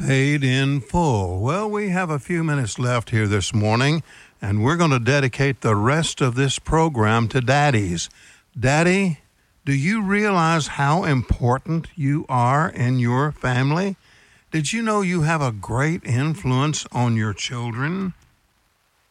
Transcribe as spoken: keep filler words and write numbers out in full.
Paid in full. Well, we have a few minutes left here this morning, and we're going to dedicate the rest of this program to daddies. Daddy, do you realize how important you are in your family? Did you know you have a great influence on your children?